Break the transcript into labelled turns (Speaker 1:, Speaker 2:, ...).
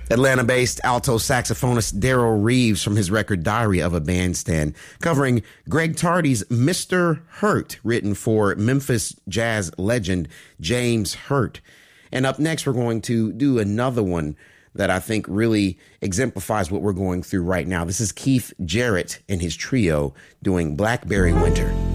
Speaker 1: Atlanta-based alto saxophonist Darryl Reeves from his record Diary of a Bandstand, covering Greg Tardy's Mr. Hurt, written for Memphis jazz legend James Hurt. And up next, we're going to do another one that I think really exemplifies what we're going through right now. This is Keith Jarrett and his trio doing Blackberry Winter.